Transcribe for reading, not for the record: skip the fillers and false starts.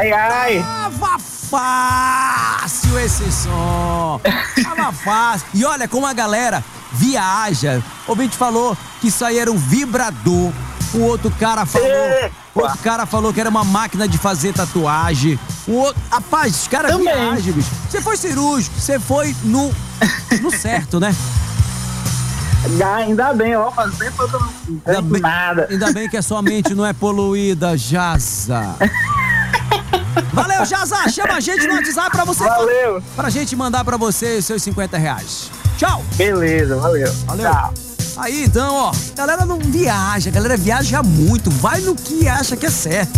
Ai, ai. Tava fácil esse som. Tava fácil. E olha como a galera viaja. O ouvinte falou que isso aí era um vibrador. O outro cara falou que era uma máquina de fazer tatuagem. O outro, rapaz, os caras viajam, bicho. Você foi cirúrgico, você foi no certo, né? Ainda bem, ó, faz tempo que eu não nada. Ainda bem que a sua mente não é poluída, Jaza. Valeu, Jaza. Chama a gente no WhatsApp pra você. Valeu. Pra gente mandar pra você os seus R$50. Tchau. Beleza, valeu. Tchau. Aí então, ó, galera não viaja, a galera viaja muito, vai no que acha que é certo.